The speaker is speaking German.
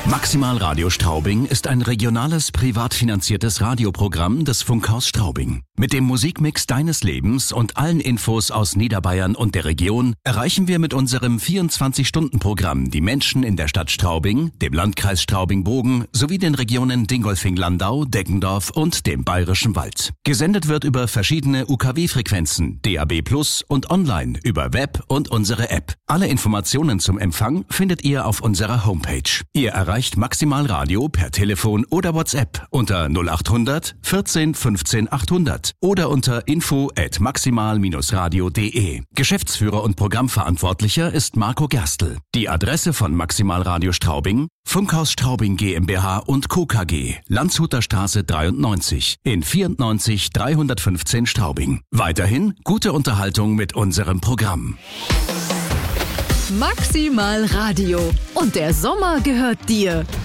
Maximal Radio Straubing ist ein regionales, privat finanziertes Radioprogramm des Funkhaus Straubing. Mit dem Musikmix deines Lebens und allen Infos aus Niederbayern und der Region erreichen wir mit unserem 24-Stunden-Programm die Menschen in der Stadt Straubing, dem Landkreis Straubing-Bogen sowie den Regionen Dingolfing-Landau, Deggendorf und dem Bayerischen Wald. Gesendet wird über verschiedene UKW-Frequenzen, DAB+ und online über Web und unsere App. Alle Informationen zum Empfang findet ihr auf unserer Homepage. Ihr erreicht Maximal Radio per Telefon oder WhatsApp unter 0800 14 15 800 oder unter info@maximal-radio.de. Geschäftsführer und Programmverantwortlicher ist Marco Gerstl. Die Adresse von Maximal Radio Straubing: Funkhaus Straubing GmbH und Co. KG, Landshuter Straße 93 in 94 315 Straubing. Weiterhin gute Unterhaltung mit unserem Programm. Maximal Radio. Und der Sommer gehört dir.